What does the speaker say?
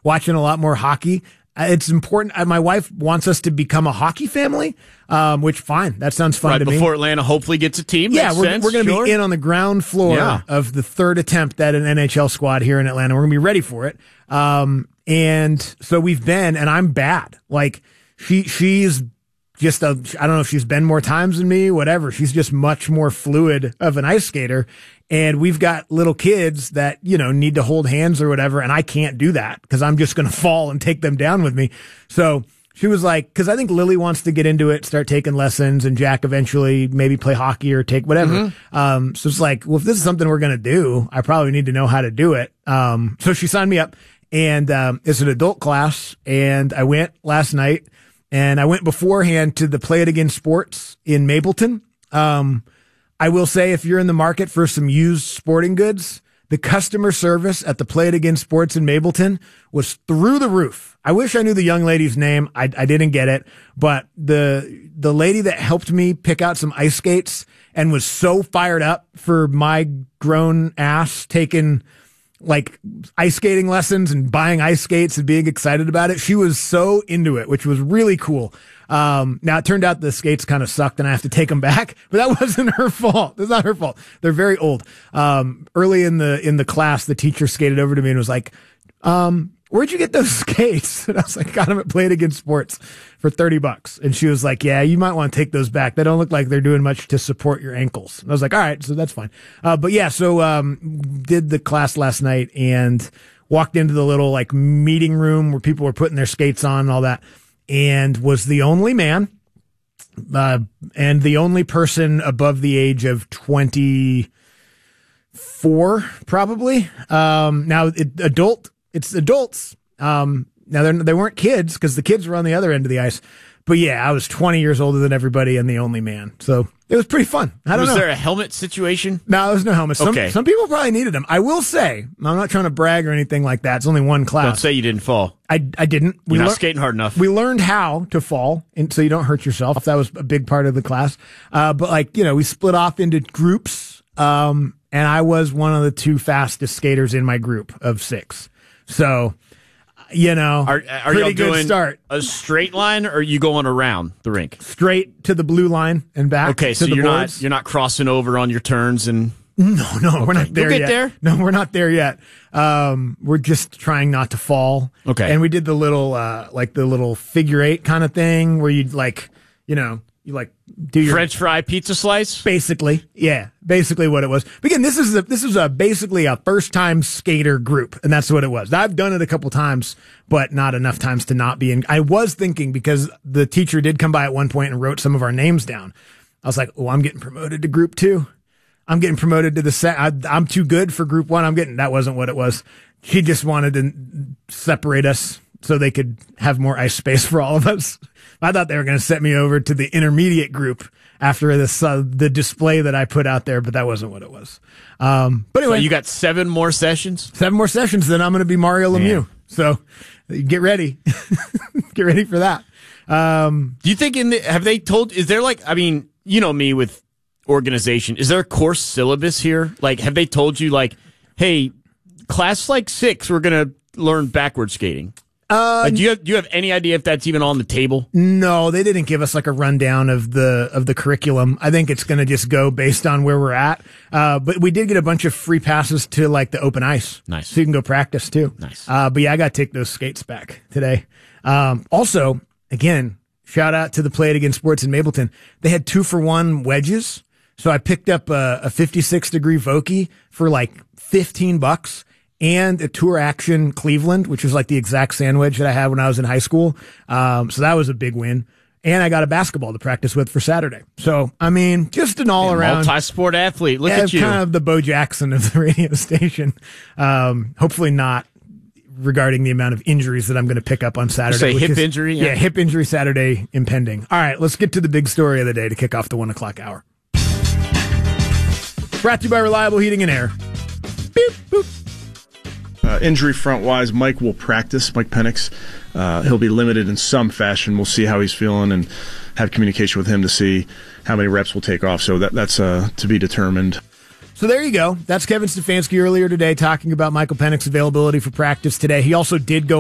watching a lot more hockey. It's important. My wife wants us to become a hockey family, which fine. That sounds fun to me. Right before Atlanta hopefully gets a team. Yeah, we're going to sure. be in on the ground floor of the third attempt at an NHL squad here in Atlanta. We're going to be ready for it. And so we've been, and I'm bad. Like she's just I don't know if she's been more times than me, whatever. She's just much more fluid of an ice skater. And we've got little kids that, you know, need to hold hands or whatever. And I can't do that because I'm just going to fall and take them down with me. So she was like, because I think Lily wants to get into it, start taking lessons, and Jack eventually maybe play hockey or take whatever. So it's like, well, if this is something we're going to do, I probably need to know how to do it. So she signed me up, and it's an adult class. And I went last night, and I went beforehand to the Play It Again Sports in Mapleton. I will say, if you're in the market for some used sporting goods, the customer service at the Play It Again Sports in Mapleton was through the roof. I wish I knew the young lady's name. I didn't get it, but the lady that helped me pick out some ice skates and was so fired up for my grown ass taking like ice skating lessons and buying ice skates and being excited about it. She was so into it, which was really cool. Now it turned out the skates kind of sucked and I have to take them back, but that wasn't her fault. That's not her fault. They're very old. Early in the class, the teacher skated over to me and was like, where'd you get those skates? And I was like, got them at Play It Again Sports for $30. And she was like, yeah, you might want to take those back. They don't look like they're doing much to support your ankles. And I was like, all right, so that's fine. But yeah, so, did the class last night and walked into the little like meeting room where people were putting their skates on and all that, and was the only man, and the only person above the age of 24, probably. Now it's adults. Now they weren't kids because the kids were on the other end of the ice. But yeah, I was 20 years older than everybody and the only man. So it was pretty fun. I don't know. Was there a helmet situation? No, there was no helmet. Okay. Some people probably needed them. I will say, I'm not trying to brag or anything like that. It's only one class. Don't say you didn't fall. I didn't. You're not skating hard enough. We learned how to fall, and so you don't hurt yourself. That was a big part of the class. But like, you know, we split off into groups, and I was one of the two fastest skaters in my group of 6. So, you know, are pretty y'all good doing start. A straight line, or are you going around the rink? Straight to the blue line and back. Okay, so to the you're boards. not crossing over on your turns and. No, Okay. we're not there You'll yet. get there. No, we're not there yet. We're just trying not to fall. Okay. And we did the little, like the little figure 8 kind of thing where you'd like, you know, you like do your French fry pizza slice? basically. Yeah, basically what it was. But again, this is basically a first time skater group, and that's what it was. I've done it a couple times, but not enough times to not be in. I was thinking, because the teacher did come by at one point and wrote some of our names down. I was like, oh, I'm getting promoted to group 2. I'm getting promoted to the set. I'm too good for group 1. That wasn't what it was. She just wanted to separate us so they could have more ice space for all of us. I thought they were going to set me over to the intermediate group after this, the display that I put out there, but that wasn't what it was. But anyway, So you got 7 more sessions? 7 more sessions, then I'm going to be Mario Lemieux. So get ready. Get ready for that. Do you think have they told, is there like, I mean, you know me with organization, is there a course syllabus here? Like, have they told you like, hey, class like 6, we're going to learn backward skating? Do you have any idea if that's even on the table? No, they didn't give us like a rundown of the curriculum. I think it's going to just go based on where we're at. But we did get a bunch of free passes to like the open ice. Nice. So you can go practice too. Nice. But yeah, I got to take those skates back today. Also, again, shout out to the Play It Again Sports in Mapleton. They had 2-for-1 wedges. So I picked up a 56 degree Vokey for like $15 and a Tour Action Cleveland, which was like the exact sand wedge that I had when I was in high school. So that was a big win. And I got a basketball to practice with for Saturday. So, I mean, just an all around multi-sport athlete. Look at you. Kind of the Bo Jackson of the radio station. Hopefully not regarding the amount of injuries that I'm going to pick up on Saturday. You say hip injury? Yeah, hip injury Saturday impending. All right, let's get to the big story of the day to kick off the 1 o'clock hour. Brought to you by Reliable Heating and Air. Beep, boop. Injury front-wise, Mike will practice. Mike Penix. He'll be limited in some fashion. We'll see how he's feeling and have communication with him to see how many reps we'll take off. So that's to be determined. So there you go. That's Kevin Stefanski earlier today talking about Michael Penix's availability for practice today. He also did go